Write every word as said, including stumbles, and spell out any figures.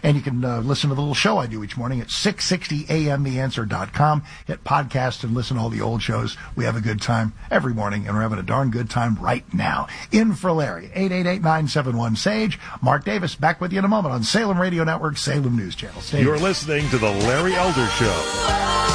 And you can uh, listen to the little show I do each morning at six sixty a m the answer dot com. Hit podcast and listen to all the old shows. We have a good time every morning, and we're having a darn good time right now. In for Larry, eight eight eight, nine seven one, S A G E. Mark Davis back with you in a moment on Salem Radio Network, Salem News Channel. Stay You're listening to The Larry Elder Show.